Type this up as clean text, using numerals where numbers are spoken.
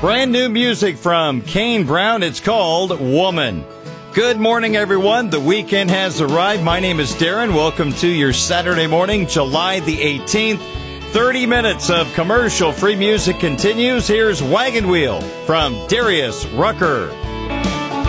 Brand new music from Kane Brown. It's called Woman. Good morning, everyone. The weekend has arrived. My name is Darren. Welcome to your Saturday morning, July the 18th. 30 minutes of commercial-free music continues. Here's Wagon Wheel from Darius Rucker.